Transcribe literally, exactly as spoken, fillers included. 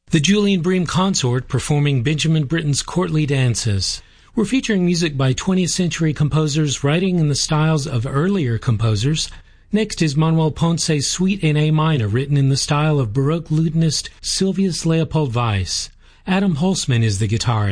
The Julian Bream Consort performing Benjamin Britten's Courtly Dances. We're featuring music by twentieth century composers writing in the styles of earlier composers. Next is Manuel Ponce's Suite in A minor, written in the style of Baroque lutenist Sylvius Leopold Weiss. Adam Holzman is the guitarist.